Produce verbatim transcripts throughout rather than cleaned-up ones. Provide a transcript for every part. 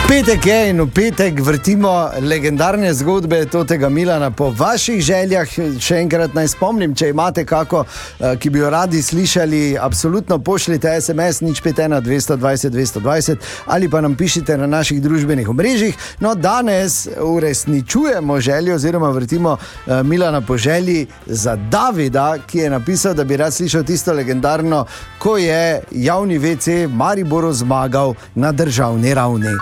Petek je in v petek vrtimo legendarne zgodbe Totega Milana po vaših željah. Še enkrat naj spomnim, če imate kako, ki bi jo radi slišali, absolutno pošljite es em es nič pet ena dvesto dvajset dvesto dvajset ali pa nam pišite na naših družbenih omrežjih. No, danes uresničujemo željo oziroma vrtimo Milana po želji za Davida, ki je napisal, da bi rad slišal tisto legendarno, ko je javni ve ce Mariboru zmagal na državni ravni.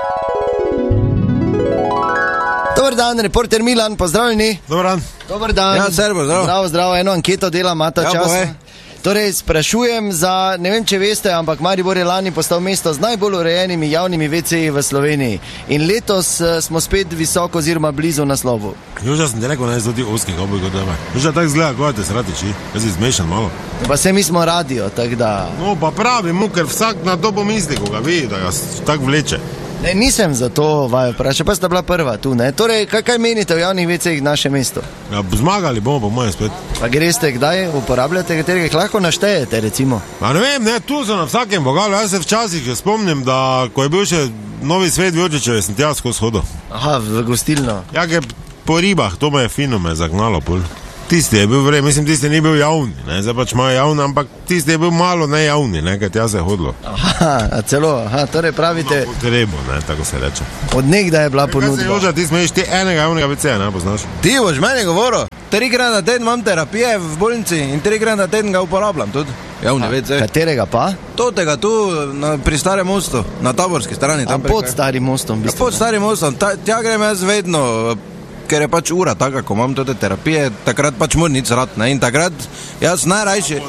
Dobar dan, reporter Milan, pozdravljeni. Dobar dan. Dobar dan. Ja, servo, zdravo. Zdravo, zdravo, eno anketo dela, imata Ja, čas. povej. Torej, sprašujem za, ne vem, če veste, ampak Maribor je lani postal mesto z najbolj urejenimi javnimi ve ce v Sloveniji. In letos uh, smo spet visoko oziroma blizu naslovu. Juža sem ti rekel, ne, zelo ti oskih oboj kot dama. Juža tak zgleda, ko te sratiči. Jaz si zmešan malo. Pa se mi smo radio, tako da... No, pa pravi mu, ker vsak na to pomisli, ko ga vidi, da ga s- tak vleče. Ne, nisem za to vaju vprašal, pa sta bila prva tu, ne? Torej, kaj, kaj menite o javnih ve ceh v našem mestu? Ja, zmagali bomo, po mojem spet. Pa greste kdaj, uporabljate katerega, jih lahko naštejete, recimo? Pa ne vem, ne, tu so na vsakem vogalu. Jaz se včasih že spomnim, da ko je bil še Novi Svet Vjočičev, sem tja skozi hodil. Aha, v gostilno. Ja, ker po ribah, to me je fino me zagnalo pol. Tisti je bil vrej, mislim, tisti ni bil javni, ne, zdaj pač imajo javni, ampak tisti je bil malo nejavni, ne, ker tja se je hodilo. Aha, a celo, aha, torej pravite, Potrebo, ne, tako se reče. od nekdaj je bila Kaj se ponudba. Joža, ti smeješ ti enega javnega ve ceja, ne, poznaš? Ti boš meni govoril, trikrat na teden imam terapije v bolnici in trikrat na teden ga uporabljam tudi. Javni ve ce. Katerega pa? Totega tu na, pri starem mostu, na taborski strani. A Tam pod preko- starim mostom, v Ja, bistvu. pod starim mostom, ta, tja grem jaz vedno, ker je pač ura taka, ko imam te terapije, takrat pač moram nič rad, ne, in takrat jaz najrajše...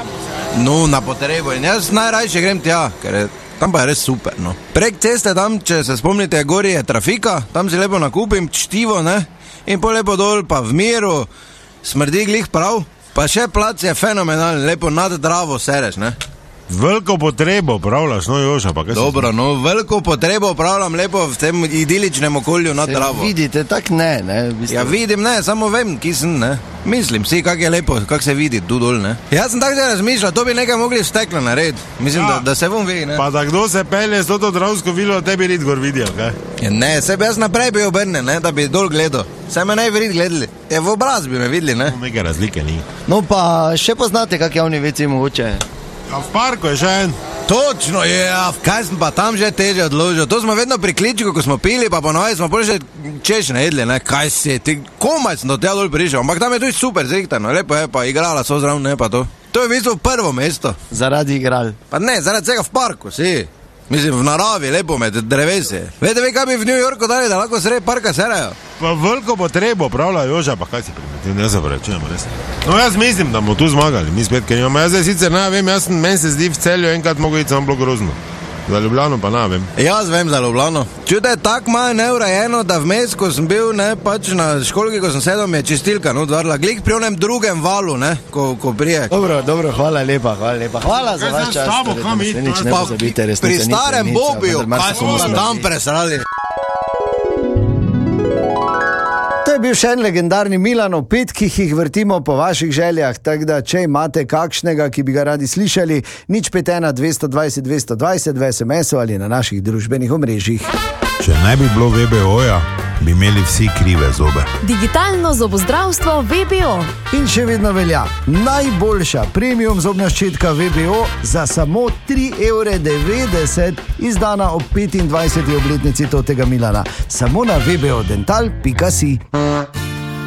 No, na potrebo, in jaz najrajše grem tja, ker je tam pa je res super, no. Prek ceste tam, če se spomnite, gori je trafika, tam si lepo nakupim čtivo, ne, in po lepo dol, pa v miru, smrdi glih prav, pa še plac je fenomenalen, lepo nad Dravo sereš, ne. Veliko potrebo pravljaš, no Joža, pa kaj si- Dobro, no, veliko potrebo upravljam lepo v tem idiličnem okolju nad Dravo. Vidite, tak ne, ne, v bistvu. Ja, vidim, ne, samo vem, ki sem, ne. Mislim si, kak je lepo, kak se vidi tu dol, ne. Jaz sem tako zdaj razmišljal, to bi nekaj mogli steklo narediti. Mislim, Ja. da, da se bom vi, ne. Pa da kdo se pelje s to Dravsko vilo, tebi rid gor vidijo, kaj? Ja, ne, se bi jaz naprej bil obrnen, ne, da bi dol gledal. Se me ne bi vid gledali. Ja, v obraz bi me videli, ne. Neke razlike ni. No pa še poznate kak javni ve ce mogoče? A v parku je še en. Točno je, ja, kaj sem pa tam že teže odložil. To smo vedno pri kličku, ko smo pili, pa ponovaj smo pol že češne jedli, ne, kaj si, ti komaj sem do tega dol prišel, ampak tam je tudi super zrihtano, lepo je, pa igrala so zraven, ne, pa to. To je v bistvu prvo mesto. Zaradi igral. Pa ne, zaradi tega v parku, si. Mislim, v naravi, lepo med drevesi. Veste vi, kaj bi v New Yorku dali, da lahko sredi parka serajo? Pa veliko potrebo pravlja Joža, pa kaj si primetil, ne zavrečujem, res. No jaz mislim, da bomo tu zmagali, mi spet, ker imamo. Jaz zdaj sicer ne vem, jaz sem, meni se zdi v Celju enkrat mogo iti samo bilo grozno. Za Ljubljano pa ne vem. Jaz vem za Ljubljano. Čude je tako malo neurejeno, da vmes, ko sem bil, ne, pač na školki, ko sem sedel, mi je čistilka, no, odvarila. Glik pri onem drugem valu, ne, ko, ko prije. Dobro, dobro, hvala lepa, hvala lepa. Hvala za Kaj vaš zdaj čas. s tabo, torej, kam da iti? naslednjič To je ne pa pozabite, resnica Pri ni starem plenica, Bobiju, vendar kaj marsikomu smo smrdi. tam presrali. To je bil še en legendarni Milan, v petkih jih vrtimo po vaših željah, tako da če imate kakšnega, ki bi ga radi slišali, nič pet ena dvesto dvajset dvesto dvajset v es em esu ali na naših družbenih omrežjih. Če ne bi bilo ve be oja, bi imeli vsi krive zobe. Digitalno zobozdravstvo ve be o. In še vedno velja najboljša premium zobna ščetka ve be o za samo tri evre devetdeset, izdana ob petindvajseti obletnici Totega Milana. Samo na ve be o dental pika si.